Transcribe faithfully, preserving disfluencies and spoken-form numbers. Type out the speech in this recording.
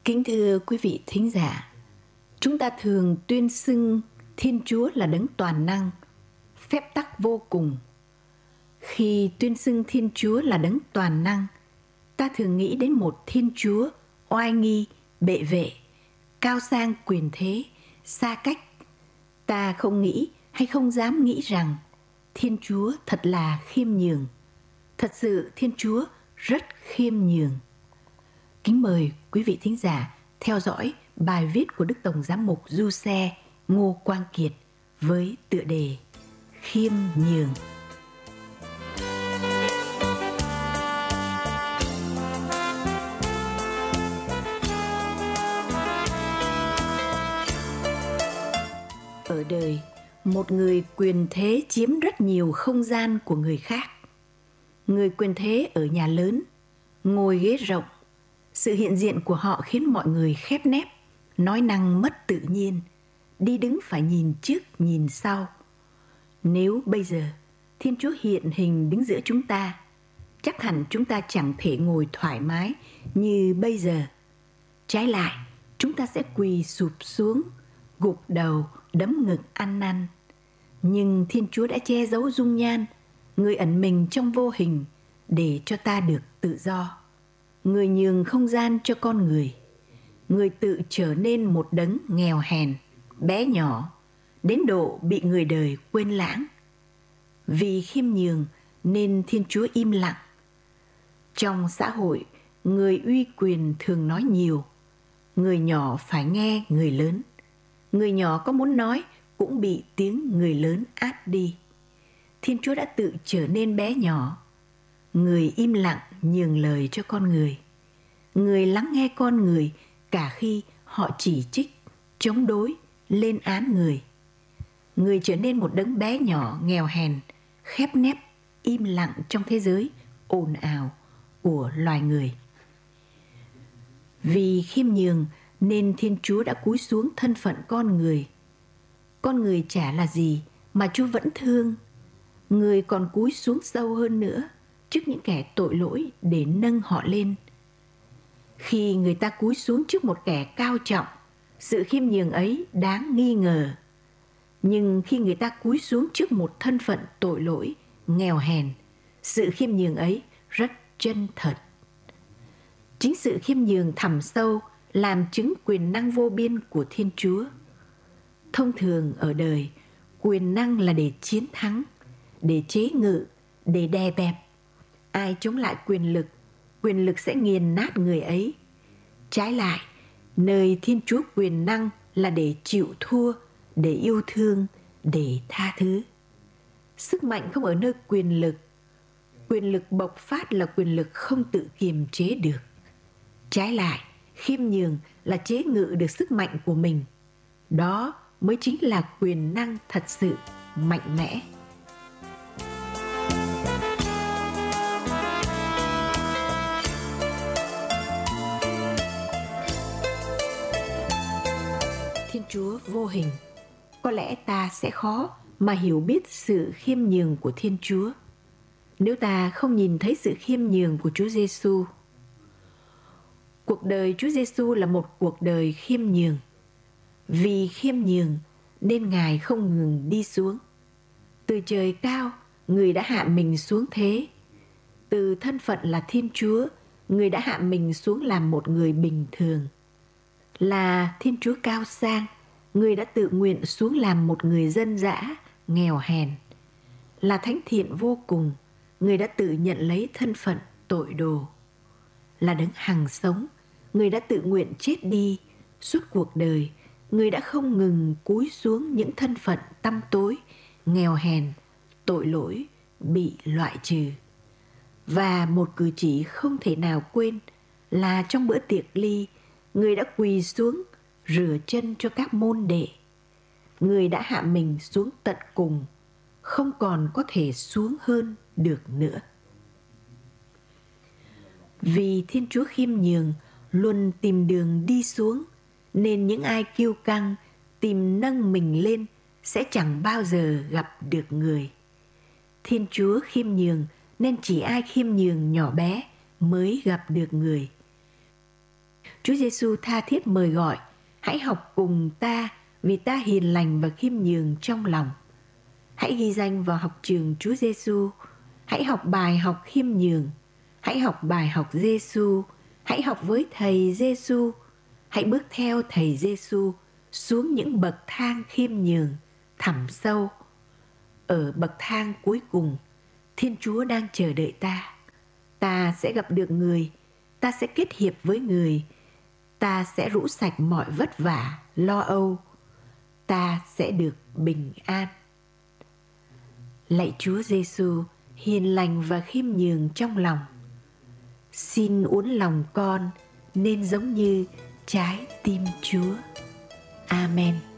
Kính thưa quý vị thính giả, chúng ta thường tuyên xưng Thiên Chúa là đấng toàn năng, phép tắc vô cùng. Khi tuyên xưng Thiên Chúa là đấng toàn năng, ta thường nghĩ đến một Thiên Chúa oai nghi, bệ vệ, cao sang quyền thế, xa cách. Ta không nghĩ hay không dám nghĩ rằng Thiên Chúa thật là khiêm nhường. Thật sự Thiên Chúa rất khiêm nhường. Kính mời quý vị thính giả theo dõi bài viết của Đức Tổng Giám mục Du Xe Ngô Quang Kiệt với tựa đề Khiêm nhường. Ở đời, một người quyền thế chiếm rất nhiều không gian của người khác. Người quyền thế ở nhà lớn, ngồi ghế rộng, sự hiện diện của họ khiến mọi người khép nép, nói năng mất tự nhiên, đi đứng phải nhìn trước nhìn sau. Nếu bây giờ Thiên Chúa hiện hình đứng giữa chúng ta, chắc hẳn chúng ta chẳng thể ngồi thoải mái như bây giờ. Trái lại, chúng ta sẽ quỳ sụp xuống, gục đầu, đấm ngực ăn năn. Nhưng Thiên Chúa đã che giấu dung nhan, người ẩn mình trong vô hình để cho ta được tự do. Người nhường không gian cho con người. Người tự trở nên một đấng nghèo hèn, bé nhỏ, đến độ bị người đời quên lãng. Vì khiêm nhường nên Thiên Chúa im lặng. Trong xã hội, người uy quyền thường nói nhiều. Người nhỏ phải nghe người lớn. Người nhỏ có muốn nói cũng bị tiếng người lớn át đi. Thiên Chúa đã tự trở nên bé nhỏ. Người im lặng nhường lời cho con người. Người lắng nghe con người cả khi họ chỉ trích, chống đối, lên án người. Người trở nên một đấng bé nhỏ, nghèo hèn, khép nép, im lặng trong thế giới ồn ào của loài người. Vì khiêm nhường nên Thiên Chúa đã cúi xuống thân phận con người. Con người chả là gì mà Chúa vẫn thương. Người còn cúi xuống sâu hơn nữa trước những kẻ tội lỗi để nâng họ lên. Khi người ta cúi xuống trước một kẻ cao trọng, sự khiêm nhường ấy đáng nghi ngờ. Nhưng khi người ta cúi xuống trước một thân phận tội lỗi, nghèo hèn, sự khiêm nhường ấy rất chân thật. Chính sự khiêm nhường thẳm sâu làm chứng quyền năng vô biên của Thiên Chúa. Thông thường ở đời, quyền năng là để chiến thắng, để chế ngự, để đè bẹp. Ai chống lại quyền lực, quyền lực sẽ nghiền nát người ấy. Trái lại, nơi Thiên Chúa quyền năng là để chịu thua, để yêu thương, để tha thứ. Sức mạnh không ở nơi quyền lực. Quyền lực bộc phát là quyền lực không tự kiềm chế được. Trái lại, khiêm nhường là chế ngự được sức mạnh của mình. Đó mới chính là quyền năng thật sự mạnh mẽ. Thiên Chúa vô hình, có lẽ ta sẽ khó mà hiểu biết sự khiêm nhường của Thiên Chúa nếu ta không nhìn thấy sự khiêm nhường của Chúa Giêsu. Cuộc đời Chúa Giêsu là một cuộc đời khiêm nhường. Vì khiêm nhường nên Ngài không ngừng đi xuống. Từ trời cao, Người đã hạ mình xuống thế. Từ thân phận là Thiên Chúa, Người đã hạ mình xuống làm một người bình thường. Là Thiên Chúa cao sang, Người đã tự nguyện xuống làm một người dân dã, nghèo hèn. Là thánh thiện vô cùng, Người đã tự nhận lấy thân phận tội đồ. Là đấng hằng sống, Người đã tự nguyện chết đi. Suốt cuộc đời, Người đã không ngừng cúi xuống những thân phận tăm tối, nghèo hèn, tội lỗi, bị loại trừ. Và một cử chỉ không thể nào quên là trong bữa tiệc ly, Người đã quỳ xuống rửa chân cho các môn đệ. Người đã hạ mình xuống tận cùng, không còn có thể xuống hơn được nữa. Vì Thiên Chúa khiêm nhường luôn tìm đường đi xuống, nên những ai kiêu căng tìm nâng mình lên sẽ chẳng bao giờ gặp được Người. Thiên Chúa khiêm nhường nên chỉ ai khiêm nhường nhỏ bé mới gặp được Người. Chúa Giêsu tha thiết mời gọi, hãy học cùng ta vì ta hiền lành và khiêm nhường trong lòng. Hãy ghi danh vào học trường Chúa Giêsu, hãy học bài học khiêm nhường, hãy học bài học Giêsu, hãy học với thầy Giêsu, hãy bước theo thầy Giêsu xuống những bậc thang khiêm nhường, thẳm sâu. Ở bậc thang cuối cùng, Thiên Chúa đang chờ đợi ta. Ta sẽ gặp được người, ta sẽ kết hiệp với người, ta sẽ rũ sạch mọi vất vả, lo âu, ta sẽ được bình an. Lạy Chúa Giêsu, hiền lành và khiêm nhường trong lòng, xin uốn lòng con nên giống như trái tim Chúa. Amen.